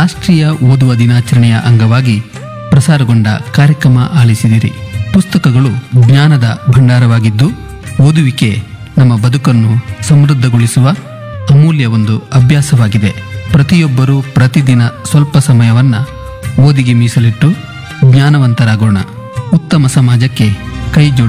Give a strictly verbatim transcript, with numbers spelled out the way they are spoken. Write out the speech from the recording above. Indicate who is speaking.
Speaker 1: ರಾಷ್ಟ್ರೀಯ ಓದುವ ದಿನಾಚರಣೆಯ ಅಂಗವಾಗಿ ಪ್ರಸಾರಗೊಂಡ ಕಾರ್ಯಕ್ರಮ ಆಲಿಸಿದಿರಿ. ಪುಸ್ತಕಗಳು ಜ್ಞಾನದ ಭಂಡಾರವಾಗಿದ್ದು, ಓದುವಿಕೆ ನಮ್ಮ ಬದುಕನ್ನು ಸಮೃದ್ಧಗೊಳಿಸುವ ಅಮೂಲ್ಯ ಒಂದು ಅಭ್ಯಾಸವಾಗಿದೆ. ಪ್ರತಿಯೊಬ್ಬರೂ ಪ್ರತಿದಿನ ಸ್ವಲ್ಪ ಸಮಯವನ್ನ ಓದಿಗೆ ಮೀಸಲಿಟ್ಟು ಜ್ಞಾನವಂತರಾಗೋಣ. ಉತ್ತಮ ಸಮಾಜಕ್ಕೆ ಕೈ ಜೋಡಿಸೋಣ.